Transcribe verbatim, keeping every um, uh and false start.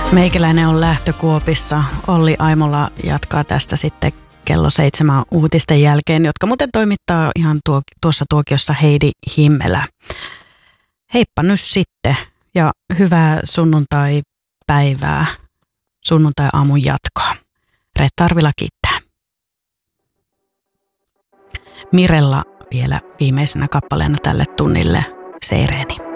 Meikäläinen on lähtökuopissa. Olli Aimola jatkaa tästä sitten kello seitsemän uutisten jälkeen, jotka muuten toimittaa ihan tuo, tuossa tuokiossa Heidi Himmelä. Heippa nyt sitten ja hyvää sunnuntai-päivää, sunnuntai-aamun jatkoa. Reetta Arvila kiittää. Mirella vielä viimeisenä kappaleena tälle tunnille Seireeni.